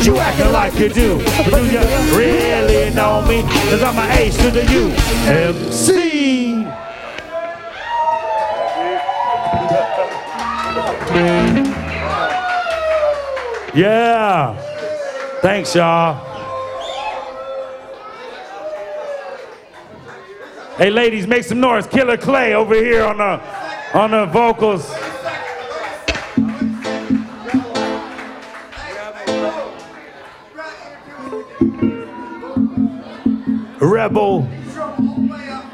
You acting like you do, but do you really know me? Cause I'm an H to the U, MC. Yeah. Thanks, y'all. Hey, ladies, make some noise. Killer Clay over here on the vocals. Rebel.